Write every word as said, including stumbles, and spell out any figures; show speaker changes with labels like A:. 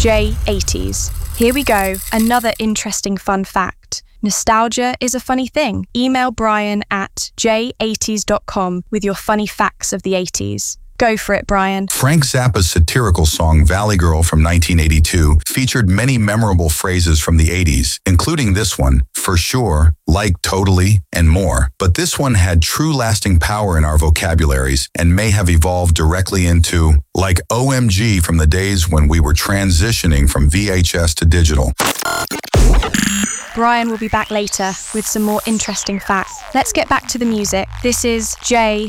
A: J eighties. Here we go, another interesting fun fact. Nostalgia is a funny thing. Email Brian at j eighties dot com with your funny facts of the eighties. Go for it, Brian.
B: Frank Zappa's satirical song Valley Girl from nineteen eighty-two featured many memorable phrases from the eighties, including this one, for sure, like, totally, and more. But this one had true lasting power in our vocabularies and may have evolved directly into, like O M G from the days when we were transitioning from V H S to digital.
A: Brian will be back later with some more interesting facts. Let's get back to the music. This is Jay